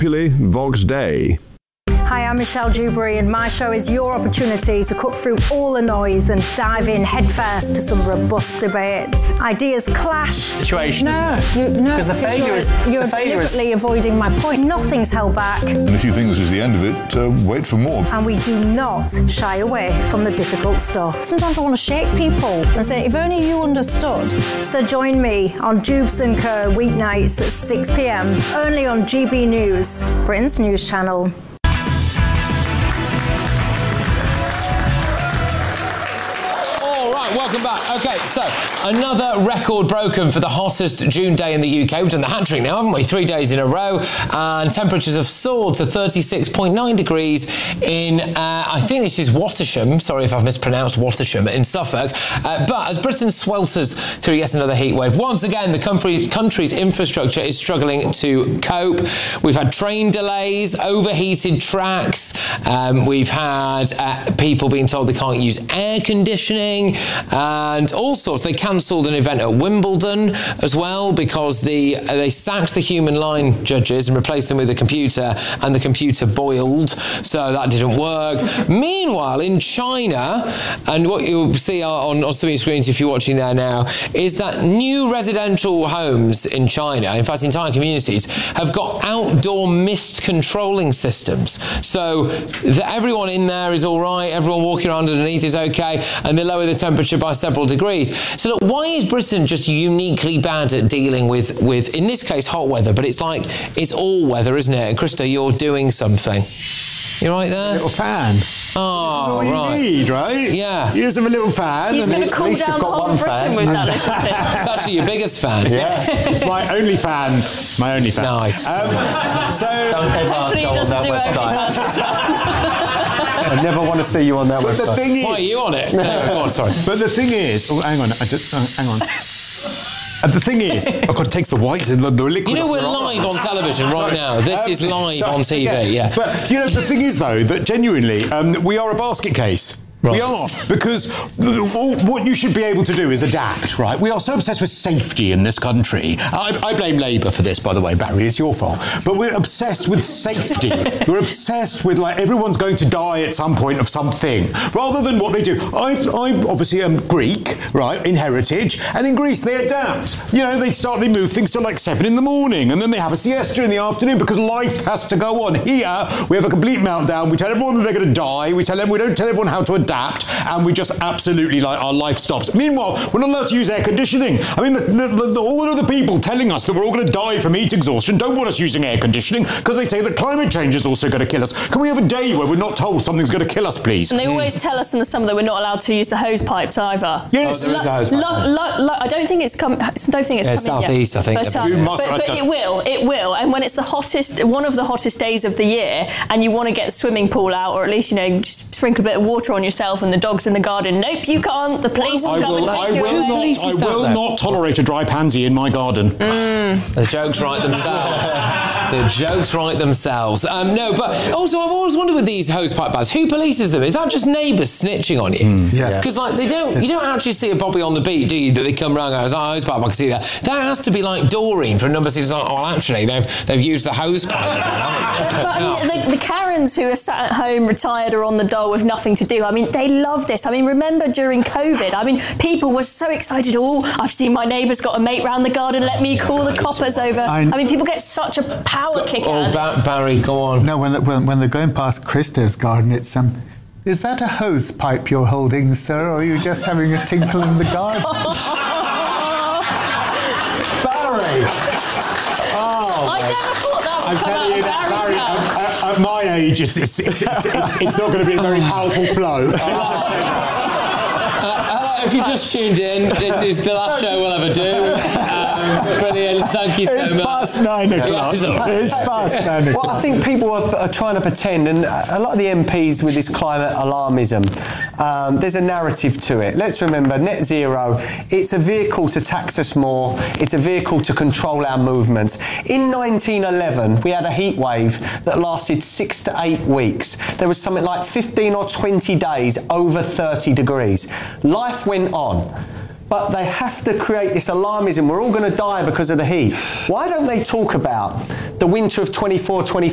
Populi Vox Dei. Hi, I'm Michelle Dewberry, and my show is your opportunity to cut through all the noise and dive in headfirst to some robust debates. Ideas clash. Situation, No, isn't it? Because the failure is... You're deliberately avoiding my point. Nothing's held back. And if you think this is the end of it, wait for more. And we do not shy away from the difficult stuff. Sometimes I want to shake people and say, if only you understood. So join me on Jubes and Co. weeknights at 6 p.m. only on GB News, Britain's news channel. Welcome back. Okay, so another record broken for the hottest June day in the UK. We've done the hat trick now, haven't we? 3 days in a row. And temperatures have soared to 36.9 degrees in, I think this is Wattisham. Sorry if I've mispronounced Wattisham in Suffolk. But as Britain swelters through yet another heat wave, once again, the country's infrastructure is struggling to cope. We've had train delays, overheated tracks. We've had people being told they can't use air conditioning. And all sorts. They cancelled an event at Wimbledon as well because they sacked the human line judges and replaced them with a computer, and the computer boiled, so that didn't work. Meanwhile, in China, and what you'll see on some of your screens if you're watching there now, is that new residential homes in China, in fact entire communities, have got outdoor mist controlling systems. So everyone in there is all right, everyone walking around underneath is okay, and they lower the temperature by several degrees. So look, why is Britain just uniquely bad at dealing with in this case hot weather, but it's like it's all weather, isn't it? And Krista, you're doing something. You right there? A little fan. Oh, this is all you need, right? Yeah. You just have a little fan. He's going to cool down the whole of Britain with that, isn't it? It's actually your biggest fan. Yeah. It's my only fan. My only fan. Nice. Hopefully he doesn't do OnlyFans as well. I never want to see you on that website. The thing is, why are you on it? No, go on, sorry. But the thing is, hang on. And the thing is, it takes the white and the liquid. You know we're live on television right now. This is live on TV, yeah. But you know the thing is though that genuinely we are a basket case. Right. We are, because what you should be able to do is adapt, right? We are so obsessed with safety in this country. I blame Labour for this, by the way, Barry, it's your fault. But we're obsessed with safety. We're obsessed with, like, everyone's going to die at some point of something, rather than what they do. I obviously am Greek, right, in heritage, and in Greece they adapt. You know, they move things to like 7 in the morning, and then they have a siesta in the afternoon, because life has to go on. Here, we have a complete meltdown. We tell everyone that they're going to die. We don't tell everyone how to adapt. And we just absolutely, like, our life stops. Meanwhile, we're not allowed to use air conditioning. I mean, all of the people telling us that we're all going to die from heat exhaustion don't want us using air conditioning because they say that climate change is also going to kill us. Can we have a day where we're not told something's going to kill us, please? And they always tell us in the summer that we're not allowed to use the hose pipes either. Yes. Oh, there is a hose pipe. I don't think it's coming. Southeast, I think. But it will. And when it's one of the hottest days of the year, and you want to get the swimming pool out, or at least, just sprinkle a bit of water on yourself and the dogs in the garden. Nope, you can't. The police will come and take you away. I will not tolerate a dry pansy in my garden. The jokes write themselves. The jokes write themselves. No, but also I've always wondered with these hosepipe bags, who polices them? Is that just neighbours snitching on you? Yeah. Because you don't actually see a bobby on the beat, do you? That they come round and goes, hosepipe, I can see that. That has to be like Doreen for a number of seasons. Oh, actually, they've used the hosepipe. But I mean, the Karens who are sat at home, retired, or on the dole with nothing to do. I mean, they love this. I mean, remember during COVID? I mean, people were so excited. Oh, I've seen my neighbour's got a mate round the garden. Let me call the coppers over. I mean, people get such a power kick out of it. Barry, go on. No, when they're going past Krista's garden, it's is that a hose pipe you're holding, sir, or are you just having a tinkle in the garden? Barry! Oh, I never thought that would I'm come telling you out that, of Barry's Barry, mouth. at my age, it's not going to be a very powerful flow. If you just tuned in, this is the last show we'll ever do. Brilliant, thank you so much. It's past 9 o'clock. It's past 9 o'clock. Well, I think people are trying to pretend, and a lot of the MPs with this climate alarmism, there's a narrative to it. Let's remember, net zero, it's a vehicle to tax us more, it's a vehicle to control our movements. In 1911, we had a heat wave that lasted 6 to 8 weeks. There was something like 15 or 20 days over 30 degrees. Life went on. But they have to create this alarmism. We're all going to die because of the heat. Why don't they talk about the winter of 24, 25?